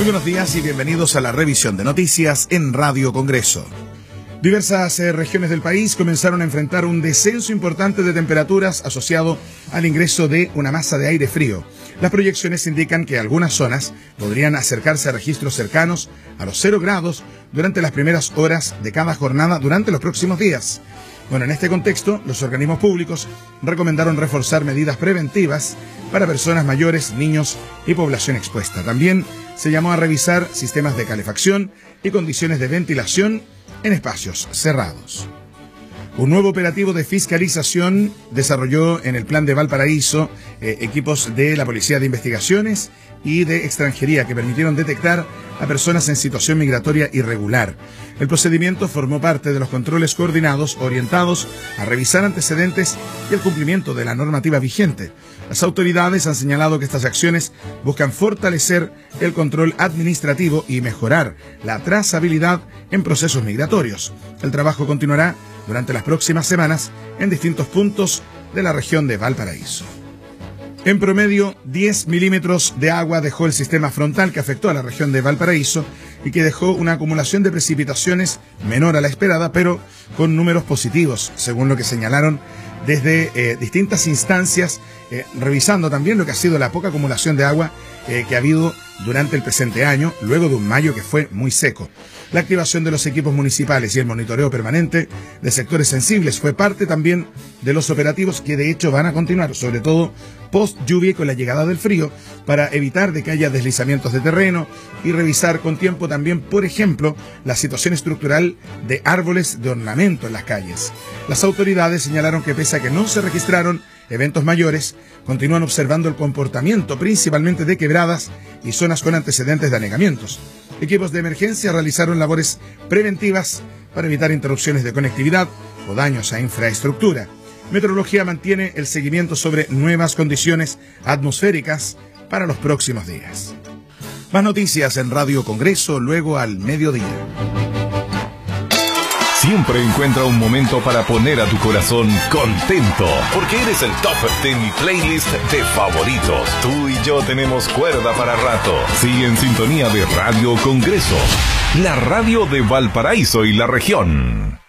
buenos días y bienvenidos a la revisión de noticias en Radio Congreso. Diversas regiones del país comenzaron a enfrentar un descenso importante de temperaturas asociado al ingreso de una masa de aire frío. Las proyecciones indican que algunas zonas podrían acercarse a registros cercanos a los 0 grados durante las primeras horas de cada jornada durante los próximos días. Bueno, en este contexto, los organismos públicos recomendaron reforzar medidas preventivas para personas mayores, niños y población expuesta. También se llamó a revisar sistemas de calefacción y condiciones de ventilación en espacios cerrados. Un nuevo operativo de fiscalización desarrolló en el Plan de Valparaíso equipos de la Policía de Investigaciones y de Extranjería que permitieron detectar a personas en situación migratoria irregular. El procedimiento formó parte de los controles coordinados orientados a revisar antecedentes y el cumplimiento de la normativa vigente. Las autoridades han señalado que estas acciones buscan fortalecer el control administrativo y mejorar la trazabilidad en procesos migratorios. El trabajo continuará durante las próximas semanas en distintos puntos de la región de Valparaíso. En promedio, 10 milímetros de agua dejó el sistema frontal que afectó a la región de Valparaíso y que dejó una acumulación de precipitaciones menor a la esperada, pero con números positivos, según lo que señalaron desde distintas instancias, revisando también lo que ha sido la poca acumulación de agua que ha habido durante el presente año, luego de un mayo que fue muy seco. La activación de los equipos municipales y el monitoreo permanente de sectores sensibles fue parte también de los operativos que de hecho van a continuar, sobre todo post lluvia y con la llegada del frío, para evitar de que haya deslizamientos de terreno y revisar con tiempo también, por ejemplo, la situación estructural de árboles de ornamento en las calles. Las autoridades señalaron que pese a que no se registraron eventos mayores, continúan observando el comportamiento principalmente de quebradas y zonas con antecedentes de anegamientos. Equipos de emergencia realizaron labores preventivas para evitar interrupciones de conectividad o daños a infraestructura. Meteorología mantiene el seguimiento sobre nuevas condiciones atmosféricas para los próximos días. Más noticias en Radio Congreso luego al mediodía. Siempre encuentra un momento para poner a tu corazón contento, porque eres el top de mi playlist de favoritos. Tú y yo tenemos cuerda para rato. Sigue en sintonía de Radio Congreso, la radio de Valparaíso y la región.